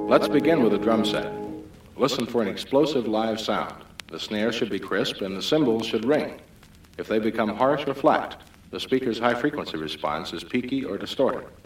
Let's begin with a drum set. Listen for an explosive live sound. The snare should be crisp and the cymbals should ring. If they become harsh or flat, the speaker's high-frequency response is peaky or distorted.